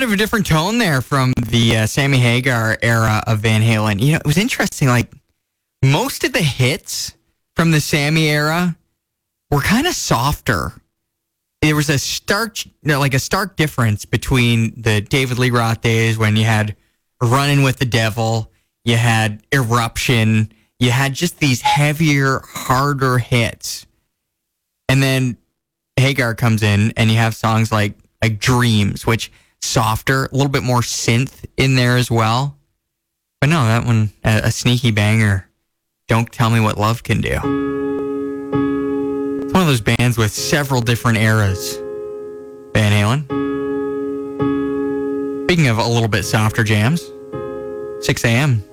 bit of a different tone there from the Sammy Hagar era of Van Halen. You know, it was interesting. Like, most of the hits from the Sammy era were kind of softer. There was a stark difference between the David Lee Roth days when you had Running with the Devil, you had Eruption, you had just these heavier, harder hits. And then Hagar comes in and you have songs like Dreams, which softer, a little bit more synth in there as well. But no, that one, a sneaky banger. Don't Tell Me What Love Can Do. It's one of those bands with several different eras. Van Halen. Speaking of a little bit softer jams, 6 a.m.